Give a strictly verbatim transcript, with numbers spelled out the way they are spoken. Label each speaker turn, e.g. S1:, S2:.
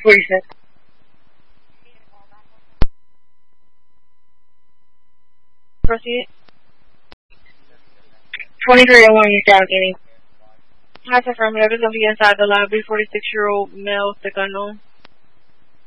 S1: forty-six.
S2: Proceed.
S1: twenty-three oh one East Allegheny.
S2: That's affirmative. It's going to be inside the lobby. forty-six-year-old male, sick unknown.